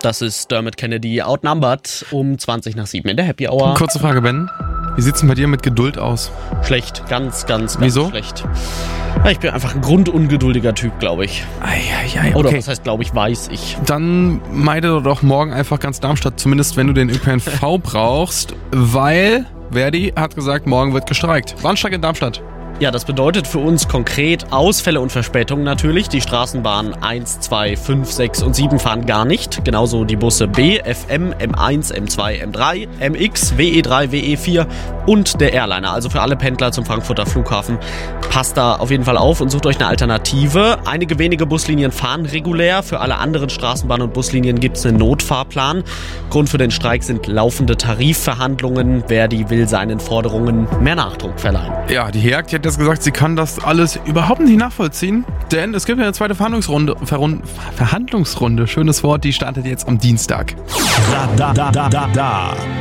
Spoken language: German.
Das ist Dermot Kennedy, Outnumbered, um 7:20 in der Happy Hour. Kurze Frage, Ben. Wie sieht's denn bei dir mit Geduld aus? Schlecht, ganz Wieso? schlecht. Ja, ich bin einfach ein grundungeduldiger Typ, glaube ich. Okay. Oder was heißt, glaube ich, weiß ich. Dann meide doch morgen einfach ganz Darmstadt, zumindest wenn du den ÖPNV brauchst, weil Verdi hat gesagt, morgen wird gestreikt. Warnstreik in Darmstadt. Ja, das bedeutet für uns konkret Ausfälle und Verspätungen natürlich. Die Straßenbahnen 1, 2, 5, 6 und 7 fahren gar nicht. Genauso die Busse B, FM, M1, M2, M3, MX, WE3, WE4 und der Airliner. Also für alle Pendler zum Frankfurter Flughafen. Passt da auf jeden Fall auf und sucht euch eine Alternative. Einige wenige Buslinien fahren regulär. Für alle anderen Straßenbahnen und Buslinien gibt es einen Notfahrplan. Grund für den Streik sind laufende Tarifverhandlungen. Verdi will seinen Forderungen mehr Nachdruck verleihen. Ja, die HEAG hat jetzt gesagt, sie kann das alles überhaupt nicht nachvollziehen, denn es gibt ja eine zweite Verhandlungsrunde, schönes Wort, die startet jetzt am Dienstag. Da.